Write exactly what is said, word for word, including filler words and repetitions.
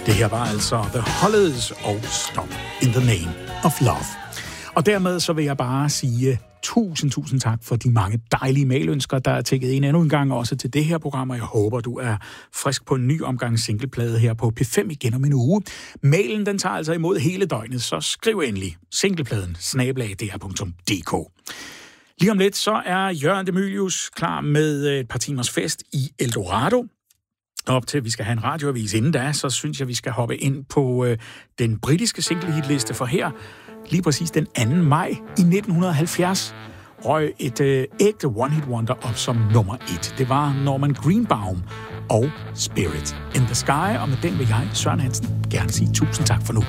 Det her var altså The Hollies og Stop in the Name of Love. Og dermed så vil jeg bare sige tusind, tusind tak for de mange dejlige mailønsker, der er tækket ind endnu en gang også til det her program, og jeg håber, du er frisk på en ny omgang singleplade her på P fem igen om en uge. Mailen, den tager altså imod hele døgnet, så skriv endelig singlepladen snabel-a d r punktum d k. Lige om lidt, så er Jørgen De Mylius klar med et par timers fest i Eldorado. Op til, at vi skal have en radioavis inden da, så synes jeg, vi skal hoppe ind på øh, den britiske singlehitliste, for her, lige præcis den anden maj i nitten halvfjerds, røg et øh, ægte one-hit wonder op som nummer et. Det var Norman Greenbaum og Spirit in the Sky, og med den vil jeg, Søren Hansen, gerne sige tusind tak for nu.